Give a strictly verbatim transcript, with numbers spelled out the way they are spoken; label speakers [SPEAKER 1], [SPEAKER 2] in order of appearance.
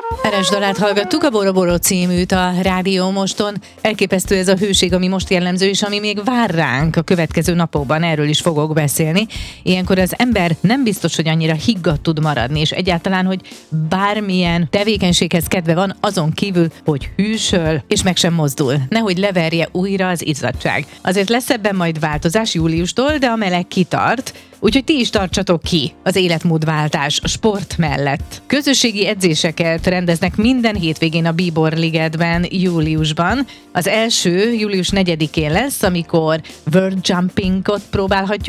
[SPEAKER 1] Eres dalát hallgattuk, a Boro Boro címűt a Rádió Moston. Elképesztő ez a hőség, ami most jellemző, és ami még vár ránk a következő napokban, erről is fogok beszélni. Ilyenkor az ember nem biztos, hogy annyira higgadt tud maradni, és egyáltalán, hogy bármilyen tevékenységhez kedve van, azon kívül, hogy hűsöl, és meg sem mozdul. Nehogy leverje újra az izzadság. Azért lesz ebben majd változás júliustól, de a meleg kitart, úgyhogy ti is tartsatok ki az életmódváltás sport mellett. Közösségi edzéseket rendeznek minden hétvégén a Bíbor Ligetben júliusban. Az első július negyedikén lesz, amikor world jumpingot próbálhatjuk